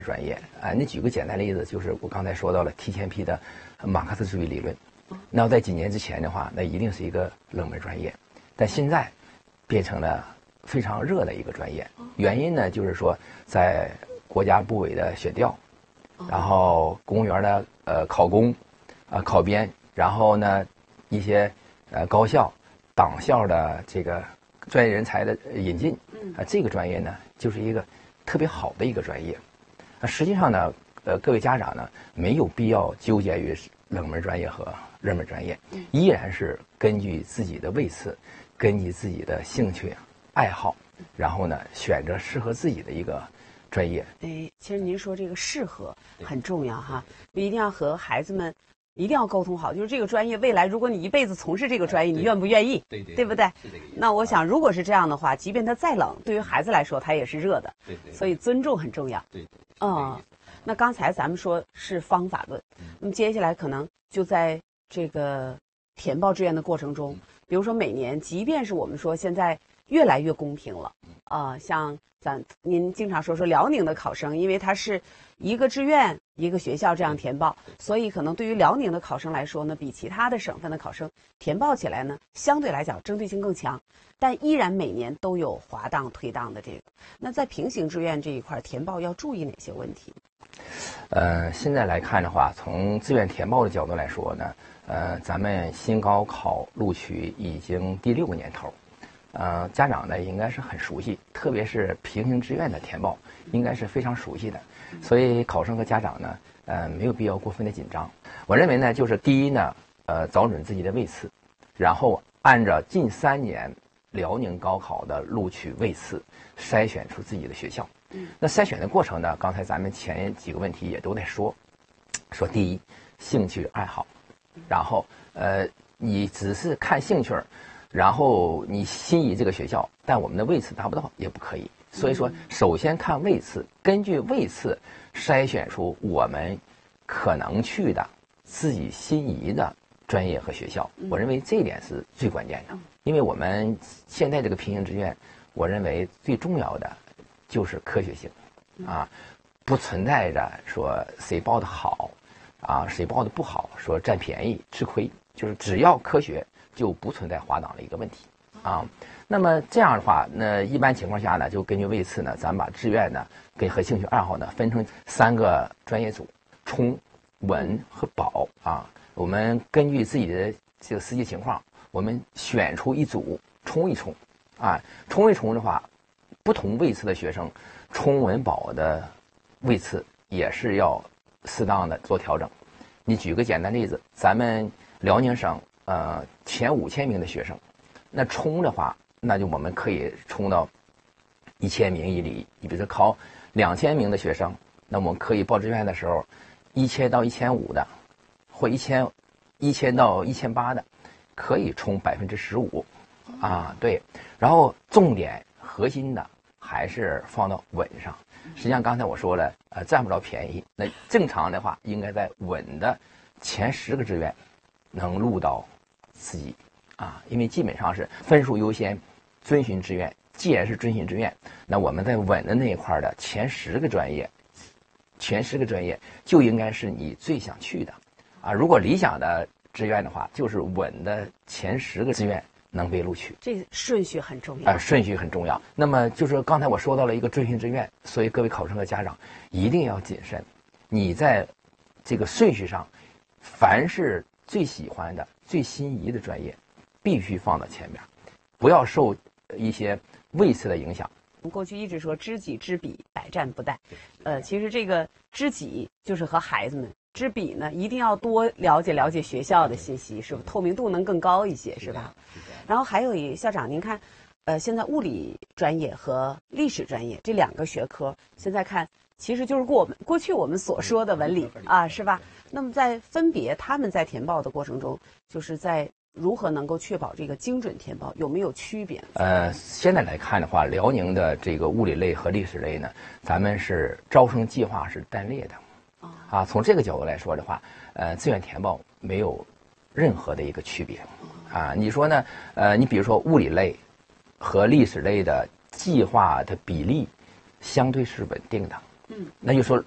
专业啊。你举个简单例子，就是我刚才说到了 TTMP 的马克思主义理论。那在几年之前的话，那一定是一个冷门专业，但现在变成了非常热的一个专业。原因呢，就是说在国家部委的选调，然后公务员的考公考编，然后呢一些高校、党校的这个专业人才的引进，这个专业呢就是一个特别好的一个专业。实际上呢，各位家长呢没有必要纠结于冷门专业和热门专业，依然是根据自己的位次，根据自己的兴趣爱好，然后呢选择适合自己的一个专业。 其实您说这个适合很重要哈，一定要和孩子们一定要沟通好，就是这个专业未来如果你一辈子从事这个专业，你愿不愿意？对不对？ 是这个意思。 那我想如果是这样的话，即便它再冷，对于孩子来说它也是热的。 对。 所以尊重很重要。 对。 那刚才咱们说是方法论，那么接下来可能就在这个填报志愿的过程中，比如说每年，即便是我们说现在越来越公平了，像您经常说辽宁的考生，因为他是一个志愿一个学校这样填报，所以可能对于辽宁的考生来说呢，比其他的省份的考生填报起来呢，相对来讲针对性更强，但依然每年都有滑档退档的这个。那在平行志愿这一块填报要注意哪些问题？ 现在来看的话，从志愿填报的角度来说呢，咱们新高考录取已经第6个年头，家长呢应该是很熟悉，特别是平行志愿的填报，应该是非常熟悉的，所以考生和家长呢，没有必要过分的紧张。我认为呢，就是第一呢，找准自己的位次，然后按照近3年辽宁高考的录取位次筛选出自己的学校。那筛选的过程呢，刚才咱们前几个问题也都在说第一，兴趣爱好，然后你只是看兴趣，然后你心仪这个学校，但我们的位次达不到也不可以。所以说，首先看位次，根据位次筛选出我们可能去的自己心仪的专业和学校。我认为这一点是最关键的，因为我们现在这个平行志愿，我认为最重要的就是科学性，不存在着说谁报的好，谁报的不好，说占便宜吃亏，就是只要科学，就不存在滑档的一个问题那么这样的话，那一般情况下呢，就根据位次呢，咱们把志愿呢和兴趣爱好呢分成3个专业组，冲、稳和保我们根据自己的这个实际情况，我们选出一组冲一冲冲一冲的话，不同位次的学生冲稳保的位次也是要适当的做调整。你举个简单例子，咱们辽宁省前5000名的学生，那冲的话，那就我们可以冲到1000名以里。你比如说考2000名的学生，那我们可以报志愿的时候，1000到1500的，或1000到1800的，可以冲15%对。然后重点核心的还是放到稳上。实际上刚才我说了，占不着便宜。那正常的话，应该在稳的前10个志愿能录到自己因为基本上是分数优先，遵循志愿。既然是遵循志愿，那我们在稳的那一块的前10个专业就应该是你最想去的如果理想的志愿的话，就是稳的前10个志愿能被录取， 这顺序很重要顺序很重要。那么就是刚才我说到了一个遵循志愿，所以各位考生和家长一定要谨慎。你在这个顺序上，凡是最喜欢的、最心仪的专业，必须放到前面，不要受一些位次的影响。 我们过去一直说知己知彼，百战不殆。其实这个知己就是和孩子们。知彼呢，一定要多了解学校的信息，是不？透明度能更高一些，是吧？然后还有校长，您看，现在物理专业和历史专业这2个学科，现在看其实就是过去我们所说的文理是吧？那么在分别他们在填报的过程中，就是在如何能够确保这个精准填报，有没有区别？ 现在来看的话，辽宁的这个物理类和历史类呢，咱们是招生计划是单列的。从这个角度来说的话，志愿填报没有任何的一个区别你说呢？你比如说物理类和历史类的计划的比例相对是稳定的。那就说